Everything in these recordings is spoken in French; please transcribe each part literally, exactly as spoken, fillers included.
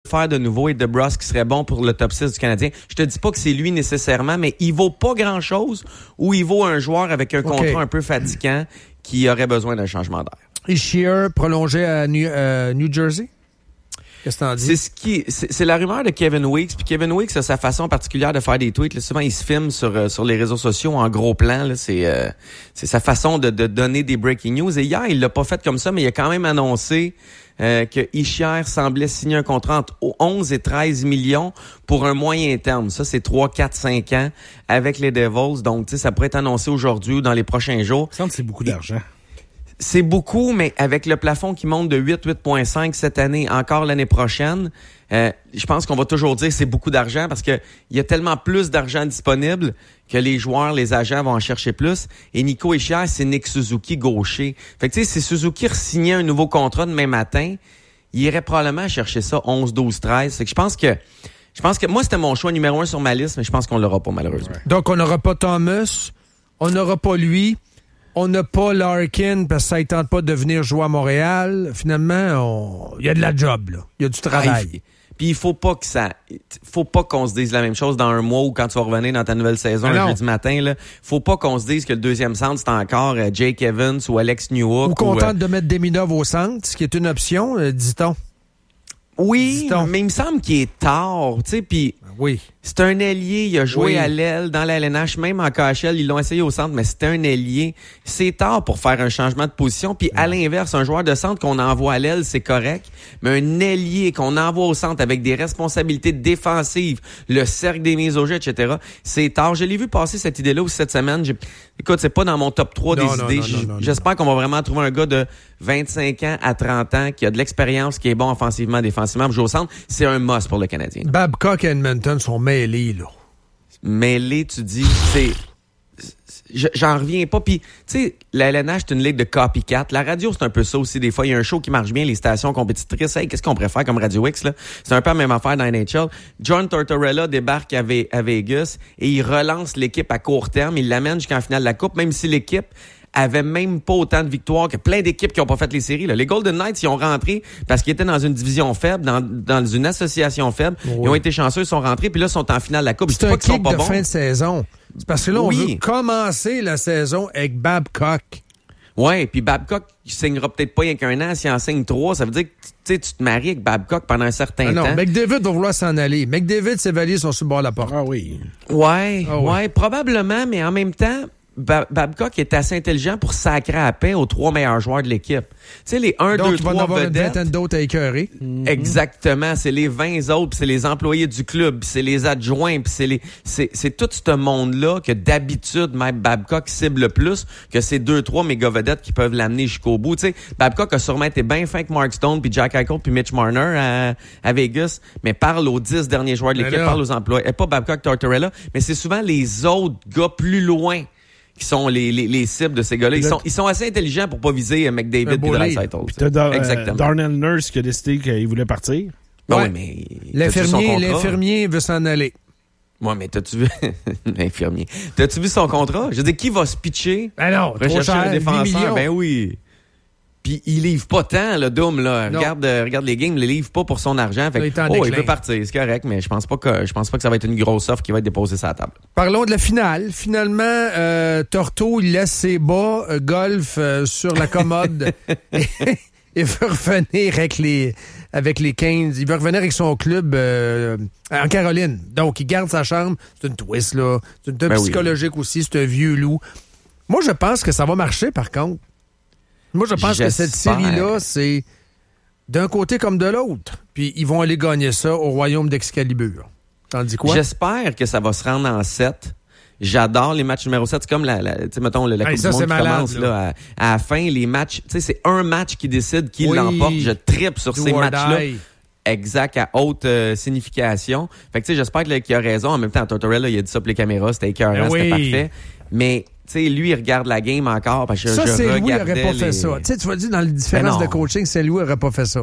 faire de nouveau et DeBrusque qui serait bon pour le top six du Canadien. Je te dis pas que c'est lui nécessairement, mais il vaut pas grand-chose ou il vaut un joueur avec un contrat okay. un peu fatigant qui aurait besoin d'un changement d'air. Et Shear prolongé à New, euh, New Jersey? Qu'est-ce que t'en dis? C'est ce qui, c'est, c'est la rumeur de Kevin Weeks. Puis Kevin Weeks a sa façon particulière de faire des tweets. Là, souvent, il se filme sur euh, sur les réseaux sociaux en gros plan. Là, c'est euh, c'est sa façon de, de donner des breaking news. Et hier, il l'a pas fait comme ça, mais il a quand même annoncé euh, que Hischier semblait signer un contrat entre onze et treize millions pour un moyen terme. Ça, c'est trois, quatre, cinq ans avec les Devils. Donc, tu sais, ça pourrait être annoncé aujourd'hui ou dans les prochains jours. Ça me semble que c'est beaucoup d'argent. C'est beaucoup, mais avec le plafond qui monte de huit, huit virgule cinq cette année, encore l'année prochaine, euh, je pense qu'on va toujours dire que c'est beaucoup d'argent parce que il y a tellement plus d'argent disponible que les joueurs, les agents vont en chercher plus. Et Nico Hischier, c'est Nick Suzuki gaucher. Fait que tu sais, si Suzuki re-signait un nouveau contrat demain matin, il irait probablement chercher ça onze, douze, treize. Fait que je pense que je pense que moi, c'était mon choix numéro un sur ma liste, mais je pense qu'on l'aura pas malheureusement. Donc, on n'aura pas Thomas, on n'aura pas lui. On n'a pas Larkin parce que ça ne tente pas de venir jouer à Montréal. Finalement, il y a de la job, là. Il y a du travail. Ah, puis il faut pas que ça, faut pas qu'on se dise la même chose dans un mois ou quand tu vas revenir dans ta nouvelle saison ah le jeudi matin. Là, faut pas qu'on se dise que le deuxième centre c'est encore euh, Jake Evans ou Alex Newhook. Ou qu'on tente euh... de mettre Deminov au centre, ce qui est une option, euh, dit-on. Oui, dit-on. Mais il me semble qu'il est tard, tu sais, puis oui. C'est un ailier, il a joué oui. à l'aile, dans la L N H, même en K H L, ils l'ont essayé au centre, mais c'était un ailier. C'est tard pour faire un changement de position, puis à l'inverse, un joueur de centre qu'on envoie à l'aile, c'est correct, mais un ailier qu'on envoie au centre avec des responsabilités défensives, le cercle des mises au jeu, et cetera, c'est tard. Je l'ai vu passer cette idée-là aussi cette semaine. J'ai... Écoute, c'est pas dans mon top trois non, des non, idées. Non, non, non, J'espère non. qu'on va vraiment trouver un gars de vingt-cinq ans à trente ans qui a de l'expérience, qui est bon offensivement, défensivement, pour jouer au centre. C'est un must pour le Canadien. Babcock et Edmonton sont mêlés, là. Mêlés, tu dis, c'est... J'en reviens pas. Puis, tu sais, la L N H, c'est une ligue de copycat. La radio, c'est un peu ça aussi. Des fois, il y a un show qui marche bien, les stations compétitrices. Hey, qu'est-ce qu'on préfère comme Radio X, là? C'est un peu la même affaire dans N H L. John Tortorella débarque à, v- à Vegas et il relance l'équipe à court terme. Il l'amène jusqu'en finale de la Coupe, même si l'équipe avait même pas autant de victoires que plein d'équipes qui ont pas fait les séries. Là. Les Golden Knights, ils ont rentré parce qu'ils étaient dans une division faible, dans, dans une association faible. Oui. Ils ont été chanceux, ils sont rentrés, puis là, ils sont en finale de la Coupe. C'est un kick de bons. Fin de saison. C'est parce que là, on oui. veut commencer la saison avec Babcock. Ouais, puis Babcock, il signera peut-être pas rien qu'un an. S'il en signe trois, ça veut dire que tu te maries avec Babcock pendant un certain ah non, temps. McDavid va vouloir s'en aller. McDavid, ses valises sont sur le bord de la porte. Ah oui. Ouais, ah ouais, ouais, probablement, mais en même temps, Babcock est assez intelligent pour sacrer à paix aux trois meilleurs joueurs de l'équipe. Tu sais, les un, deux, trois vedettes... Donc, il va en avoir une vingtaine d'autres à écœurer. Mm-hmm. Exactement. C'est les vingt autres, puis c'est les employés du club, puis c'est les adjoints, puis c'est les... C'est, c'est tout ce monde-là que d'habitude, même Babcock cible le plus que ces deux, trois méga vedettes qui peuvent l'amener jusqu'au bout. Tu sais, Babcock a sûrement été bien fin avec Mark Stone, puis Jack Eichel, puis Mitch Marner à, à Vegas, mais parle aux dix derniers joueurs de l'équipe, parle aux employés. Et pas Babcock, Tortorella, mais c'est souvent les autres gars plus loin qui sont les, les, les cibles de ces gars-là. Ils sont, ils sont assez intelligents pour pas viser McDavid et Draisaitl. Puis t'as Dar- Exactement. Darnell Nurse qui a décidé qu'il voulait partir. Ouais, ouais. mais... L'infirmier, l'infirmier veut s'en aller. Ouais, mais t'as-tu vu... L'infirmier. T'as-tu vu son contrat? Je veux dire, qui va se pitcher? Ben non, trop cher, un défenseur? Ben oui. Puis il livre pas tant, le Doom, là. Regarde, euh, regarde les games, il les livre pas pour son argent. Fait que, oh, il veut partir, c'est correct, mais je pense pas que je pense pas que ça va être une grosse offre qui va être déposée sur la table. Parlons de la finale. Finalement, euh, Torto, il laisse ses bas, euh, golf euh, sur la commode et, et veut revenir avec les avec les quinze. Il veut revenir avec son club euh, en Caroline. Donc, il garde sa chambre. C'est une twist, là. C'est une twist ben psychologique oui. aussi. C'est un vieux loup. Moi, je pense que ça va marcher, par contre. Moi, je pense J'espère. que cette série-là, c'est d'un côté comme de l'autre. Puis ils vont aller gagner ça au royaume d'Excalibur. T'en dis quoi? J'espère que ça va se rendre en sept. J'adore les matchs numéro sept. C'est comme la, la tu sais, mettons, la hey, Coupe ça, du Monde qui malade, commence là. Là, à, à la fin. Les matchs, tu sais, c'est un match qui décide qui oui. l'emporte. Je trippe sur Do ces matchs-là. Die. Exact, à haute euh, signification. Fait que tu sais, j'espère qu'il a raison. En même temps, Tortorella, il a dit ça pour les caméras. C'était écœurant, oui. c'était parfait. Mais... Tu sais, lui, il regarde la game encore parce que ça, je c'est regardais Louis n'aurait pas les... fait ça. Tu sais, tu vas dire, dans les différences de coaching, c'est Louis n'aurait pas fait ça.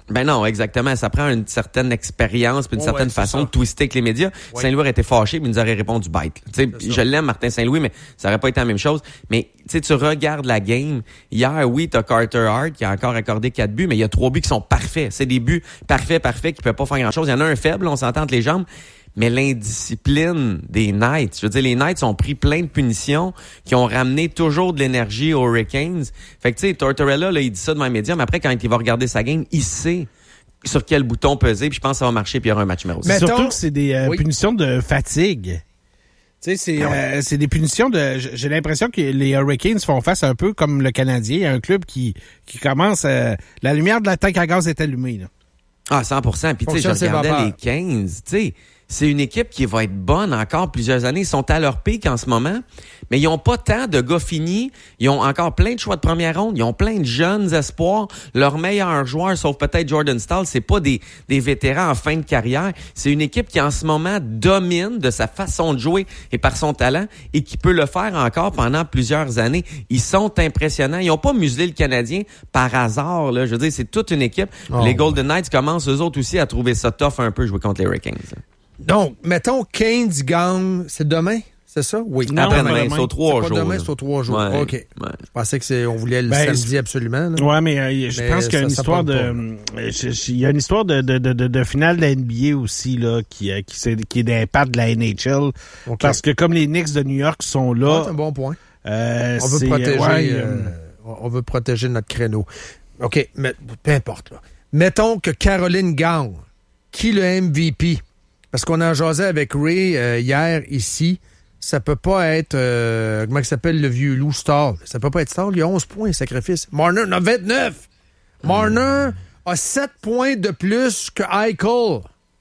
Ben non, exactement. Ça prend une certaine expérience puis une Oh, certaine ouais, façon ça. de twister avec les médias. Ouais. Saint-Louis aurait été fâché, mais il nous aurait répondu bête. Tu sais, je l'aime, Martin Saint-Louis, mais ça aurait pas été la même chose. Mais tu sais, tu regardes la game. Hier, oui, t'as Carter Hart qui a encore accordé quatre buts, mais il y a trois buts qui sont parfaits. C'est des buts parfaits, parfaits, qui peuvent pas faire grand-chose. Il y en a un faible, on s'entend entre les jambes. Mais l'indiscipline des Knights, je veux dire, les Knights ont pris plein de punitions qui ont ramené toujours de l'énergie aux Hurricanes. Fait que tu sais, Tortorella, là, il dit ça devant les médias, mais après, quand il va regarder sa game, il sait sur quel bouton peser, puis je pense que ça va marcher, puis il y aura un match numéro six. Mais Mettons- surtout que c'est des euh, Oui. punitions de fatigue. Tu sais, c'est euh, c'est des punitions de... J'ai l'impression que les Hurricanes font face un peu comme le Canadien, un club qui, qui commence... euh, la lumière de la tank à gaz est allumée, là. Ah, cent pour cent. Puis tu sais, je Fonctionne ses regardais vapeurs. les quinze, tu sais, c'est une équipe qui va être bonne encore plusieurs années. Ils sont à leur pic en ce moment, mais ils ont pas tant de gars finis. Ils ont encore plein de choix de première ronde. Ils ont plein de jeunes espoirs. Leurs meilleurs joueurs, sauf peut-être Jordan Staal, c'est pas des, des vétérans en fin de carrière. C'est une équipe qui en ce moment domine de sa façon de jouer et par son talent et qui peut le faire encore pendant plusieurs années. Ils sont impressionnants. Ils ont pas muselé le Canadien par hasard, là. Je veux dire, c'est toute une équipe. Oh, les Golden Knights commencent eux autres aussi à trouver ça tough un peu jouer contre les Hurricanes. Donc, mettons, Keynes gagne, c'est demain, c'est ça? Oui. Non, Après-demain, demain. c'est aux trois C'est jours. pas demain, là. c'est aux trois jours. Ouais, OK. ouais. Je pensais que c'est, on voulait le Ben, samedi absolument. Là. Ouais, mais euh, je Mais pense qu'il y a ça- une ça histoire porte de... pas. euh, je- je- Il y a une histoire de, de, de, de, de finale de la N B A aussi, là, qui, euh, qui, c'est- qui est d'impact de la N H L. OK. Parce que comme les Knicks de New York sont Ouais, là... c'est un bon point. euh, On veut c'est- protéger, ouais, euh, euh, on veut protéger notre créneau. OK, mais peu importe. Là. Mettons que Caroline gagne. Qui le M V P? Parce qu'on a jasé avec Ray euh, hier ici. Ça peut pas être... Euh, comment il s'appelle le vieux loup Stahl? Ça peut pas être Stahl. Il y a onze points, sacrifice. Marner en a vingt-neuf. Marner a sept points de plus que Eichel.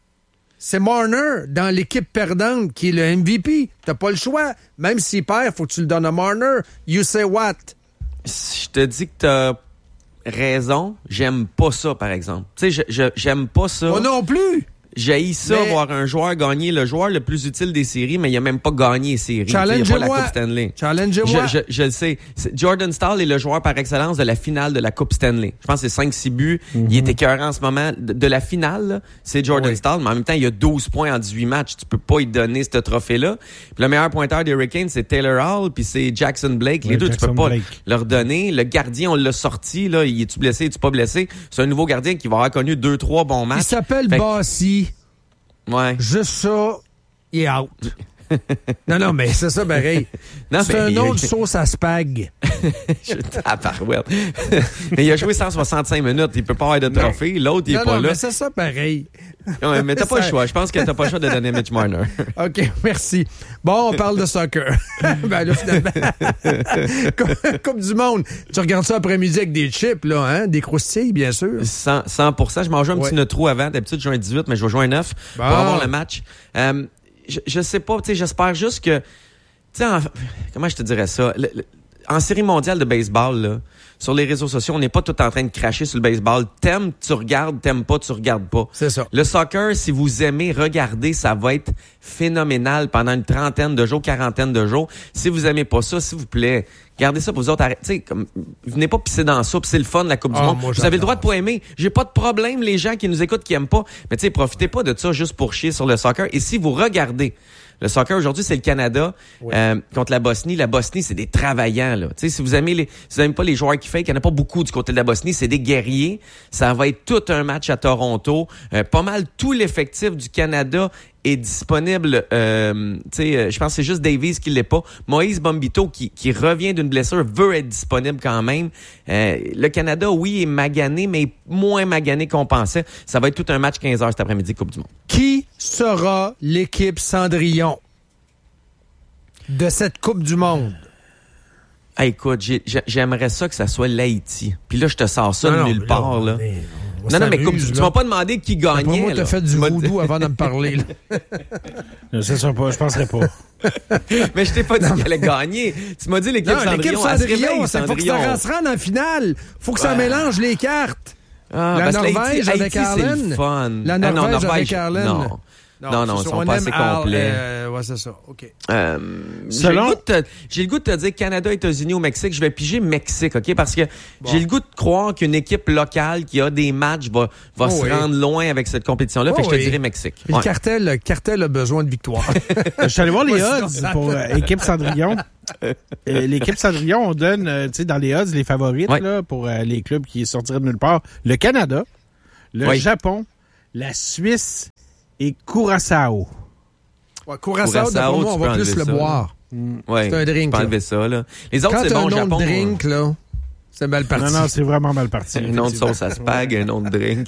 C'est Marner dans l'équipe perdante qui est le M V P. T'as pas le choix. Même s'il perd, faut que tu le donnes à Marner. You say what? Si je te dis que t'as raison, j'aime pas ça, par exemple. Tu sais, je, je- j'aime pas ça. Moi non plus. J'haïs ça, Mais- voir un joueur gagner, le joueur le plus utile des séries, mais il a même pas gagné les séries. Tu sais, Il a pas la Challengez-moi. Coupe Stanley. Challengez-moi. Je, je, je le sais. C'est- Jordan Staal est le joueur par excellence de la finale de la Coupe Stanley. Je pense que c'est cinq six buts. Il est écœurant en ce moment. De, de la finale, là, c'est Jordan Oui. Staal, mais en même temps, il a douze points en dix-huit matchs. Tu peux pas lui donner ce trophée-là. Puis le meilleur pointeur des Hurricanes, c'est Taylor Hall, puis c'est Jackson Blake. Les Oui, deux, Jackson tu peux pas Blake. leur donner. Le gardien, on l'a sorti. Là, il est-tu blessé, est-tu pas blessé? C'est un nouveau gardien qui va avoir connu deux, trois bons matchs. Il s'appelle Fait que- Bassi. Ouais. Juste ça, il est out. non, non, mais c'est ça pareil. Non, C'est mais un il- autre sauce à spag. Je tabarouette. Mais il a joué cent soixante-cinq minutes. Il peut pas avoir de trophée. L'autre, il est non, pas non, là. mais c'est ça pareil. Ouais, mais t'as pas le Ça- choix. Je pense que t'as pas le choix de donner Mitch Marner. OK, merci. Bon, on parle de soccer. ben là, finalement, coupe, coupe du monde. Tu regardes ça après-midi avec des chips, là, hein? Des croustilles, bien sûr. cent pour cent. Je m'en joue un Ouais. petit neutro avant. D'habitude, je joue un dix-huit, mais je vais jouer un neuf Bon. pour avoir le match. Euh, je, je sais pas, tu sais, j'espère juste que... Tu sais, en- comment je te dirais ça? Le- le- en série mondiale de baseball, là, sur les réseaux sociaux, on n'est pas tout en train de cracher sur le baseball. T'aimes, tu regardes. T'aimes pas, tu regardes pas. C'est ça. Le soccer, si vous aimez regarder, ça va être phénoménal pendant une trentaine de jours, quarantaine de jours. Si vous aimez pas ça, s'il vous plaît, gardez ça pour vous autres. Arrêtez, tu sais, comme, venez pas pisser dans ça, puis c'est le fun, la Coupe Ah, du Monde. moi, Vous avez le droit j'adore. de pas aimer. J'ai pas de problème, les gens qui nous écoutent, qui aiment pas. Mais tu sais, profitez pas de ça juste pour chier sur le soccer. Et si vous regardez, le soccer aujourd'hui, c'est le Canada euh, contre la Bosnie. La Bosnie, c'est des travaillants, là. Tu sais, si vous aimez les, si vous aimez pas les joueurs qui fake, il y en a pas beaucoup du côté de la Bosnie. C'est des guerriers. Ça va être tout un match à Toronto. Euh, pas mal tout l'effectif du Canada est disponible. Euh, tu sais, euh, je pense que c'est juste Davies qui l'est pas. Moïse Bombito, qui, qui revient d'une blessure, veut être disponible quand même. Euh, le Canada, oui, est magané, mais moins magané qu'on pensait. Ça va être tout un match quinze heures cet après-midi, Coupe du Monde. Qui sera l'équipe Cendrillon de cette Coupe du Monde? Hey, écoute, j'ai- j'ai- j'aimerais ça que ça soit l'Haïti. Puis là, je te sors ça Non, de non, nulle mais part, là. mais on Non, non, mais s'amuse, coupe, tu là. m'as pas demandé qui Pas gagnait. moi, t'as là. fait du Tu m'as- voodoo avant de me parler. là. C'est ça, pas, je penserais pas. Mais je t'ai pas dit qu'elle allait gagner. Tu m'as dit l'équipe Non, Cendrillon. l'équipe Elle se Cendrillon, réveille, ça faut que ça Cendrillon. se rende en finale. Faut que ça Ouais. mélange les cartes. Ah, La parce que Norvège Haïti- avec Haïti, c'est Ireland. le fun. La Ah non, Norvège avec Ireland. Non. Non, non, ils sont on pas aime assez Al, complets. Euh, ouais, c'est ça. OK. Euh, Selon- j'ai, le goût de te, j'ai le goût de te dire Canada, États-Unis ou Mexique. Je vais piger Mexique, OK? Parce que Bon. j'ai le goût de croire qu'une équipe locale qui a des matchs va, va Oh se oui. rendre loin avec cette compétition-là. Oh fait que je te oui. dirais Mexique. Puis Ouais. Le, cartel, le cartel a besoin de victoire. Je suis allé voir les Moi, odds sinon, pour euh, équipe Cendrillon. Euh, l'équipe Cendrillon, on donne, euh, tu sais, dans les odds, les favorites Ouais. là, pour euh, les clubs qui sortiraient de nulle part. Le Canada, le Oui. Japon, la Suisse et Curaçao. Ouais, Curaçao, d'après moi, on tu va peux plus enlever le ça, boire. Ouais, C'est un drink, tu peux là. enlever ça, là. Les autres, Quand c'est t'as bon, un nom Japon. de drink, là, c'est mal parti. Non, non, c'est vraiment mal parti. Un nom de sauce à spag, un nom de drink.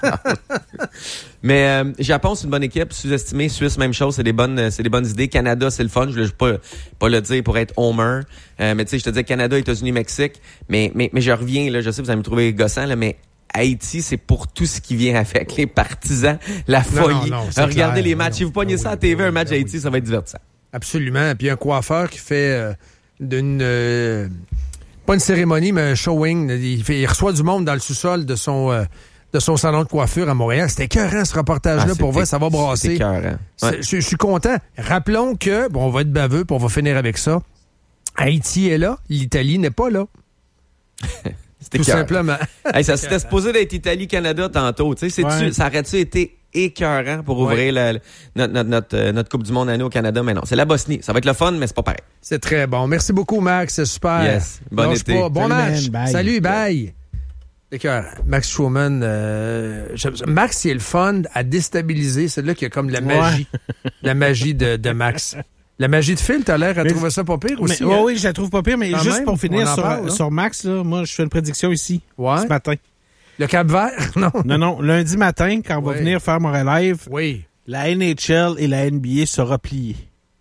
Mais euh, Japon, c'est une bonne équipe, sous-estimé. Suisse, même chose, c'est des bonnes, c'est des bonnes idées. Canada, c'est le fun. Je ne veux pas, pas le dire pour être homer. Euh, mais tu sais, je te dis Canada, États-Unis, Mexique. Mais, mais, mais je reviens, là, je sais que vous allez me trouver gossant, là, mais Haïti, c'est pour tout ce qui vient avec. Les partisans, la folie. non, c'est Euh, Regardez clair. les matchs. Non. Si vous pognez Ah ça oui, à T V, ah un match oui, ah Haïti, oui. ça va être divertissant. Absolument. Puis un coiffeur qui fait euh, d'une... euh, pas une cérémonie, mais un showing. Il, fait, il reçoit du monde dans le sous-sol de son... euh, de son salon de coiffure à Montréal. C'était écœurant, ce reportage-là. Ah, pour c'est vrai, éc- ça va C'est brasser. écœurant. C'est- Ouais. Je, je suis content. Rappelons que, bon, on va être baveux, puis on va finir avec ça. Haïti est là, l'Italie n'est pas là. C'était Tout écœurant. simplement. Hey, ça s'était supposé d'être Italie-Canada tantôt. Tu sais, c'est-tu- Ouais. ça aurait-tu été écœurant pour ouvrir Ouais. la- la- notre, notre, notre, euh, notre Coupe du Monde année au Canada? Mais non, c'est la Bosnie. Ça va être le fun, mais c'est pas pareil. C'est très bon. Merci beaucoup, Max. C'est super. Yes. Bon Lâche été. pas. Bon Salut, match. man. Bye. Salut, bye. Écœurant. Max Schumann, euh, j'aime ça. Max, il est le fun à déstabiliser. C'est là qu'il y a comme la magie. La magie de, de Max. La magie de Phil, t'as l'air à Mais- trouver ça pas pire aussi. Mais, ouais, hein? oui, je la trouve pas pire, mais Quand juste même, pour finir on en sur, parle, là. sur Max, là, moi, je fais une prédiction ici, Ouais. ce matin. Le Cap-Vert? Non. Non, non, lundi matin, quand on va Ouais. venir faire mon live, Oui. la N H L et la N B A sera pliée.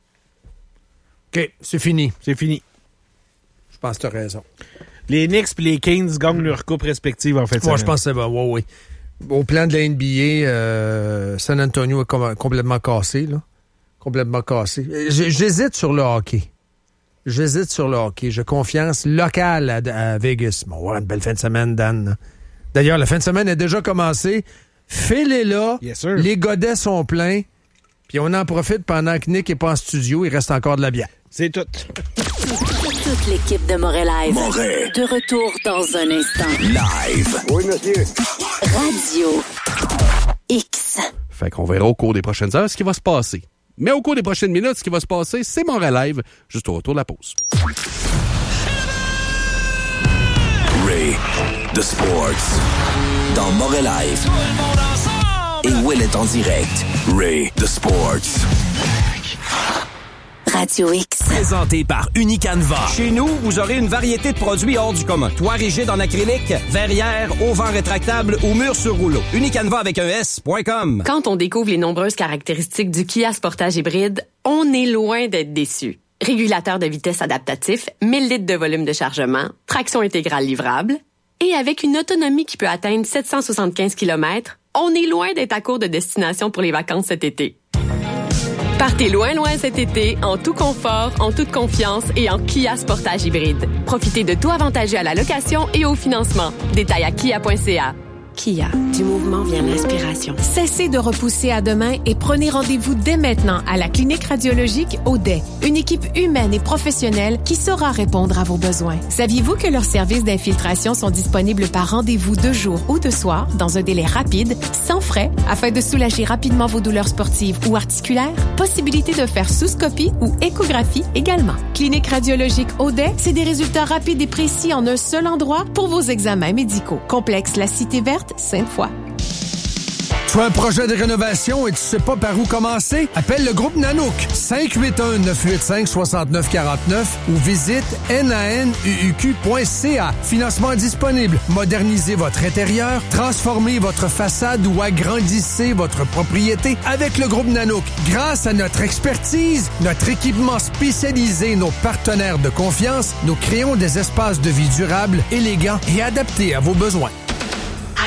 OK, c'est fini. C'est fini. Je pense que t'as raison. Les Knicks et les Kings gagnent leur coupe respective en fait. Moi, je pense que c'est bon. Oui, oui. Au plan de la N B A, euh, San Antonio est com- complètement cassé, là. Complètement cassé. Euh, j- J'hésite sur le hockey. J'hésite sur le hockey. J'ai confiance locale à, à Vegas. Bon, on va avoir une belle fin de semaine, Dan. là. D'ailleurs, la fin de semaine a déjà commencé. Phil est là. Yes, sir. Les godets sont pleins. Puis on en profite pendant que Nick n'est pas en studio. Il reste encore de la bière. C'est tout. Toute l'équipe de Moret Live. Moret. De retour dans un instant. Live. Oui, monsieur. Radio X. Fait qu'on verra au cours des prochaines heures ce qui va se passer. Mais au cours des prochaines minutes, ce qui va se passer, c'est mon live, juste au retour de la pause. Ray. The Sports. Dans Moret Live. Et Will est en direct. Ray. The Sports. Radio X. Présenté par Unicanva. Chez nous, vous aurez une variété de produits hors du commun. Toit rigide en acrylique, verrière, auvent rétractable ou mur sur rouleau. Unicanva avec un S point com. Quand on découvre les nombreuses caractéristiques du Kia Sportage hybride, on est loin d'être déçu. Régulateur de vitesse adaptatif, mille litres de volume de chargement, traction intégrale livrable, et avec une autonomie qui peut atteindre sept cent soixante-quinze kilomètres, on est loin d'être à court de destination pour les vacances cet été. Partez loin, loin cet été, en tout confort, en toute confiance et en Kia Sportage hybride. Profitez de tout avantageux à la location et au financement. Détails à kia point c a. Kia, du mouvement vient l'inspiration. Cessez de repousser à demain et prenez rendez-vous dès maintenant à la clinique radiologique Audet. Une équipe humaine et professionnelle qui saura répondre à vos besoins. Saviez-vous que leurs services d'infiltration sont disponibles par rendez-vous de jour ou de soir dans un délai rapide, sans frais, afin de soulager rapidement vos douleurs sportives ou articulaires? Possibilité de faire sous-scopie ou échographie également. Clinique radiologique Audet, c'est des résultats rapides et précis en un seul endroit pour vos examens médicaux. Complexe La Cité Verte, Sainte-Foy. Tu as un projet de rénovation et tu sais pas par où commencer? Appelle le groupe Nanook. cinq huit un, neuf huit cinq, six neuf quatre neuf ou visite nanuq point c a. Financement disponible. Modernisez votre intérieur, transformez votre façade ou agrandissez votre propriété avec le groupe Nanook. Grâce à notre expertise, notre équipement spécialisé, nos partenaires de confiance, nous créons des espaces de vie durables, élégants et adaptés à vos besoins.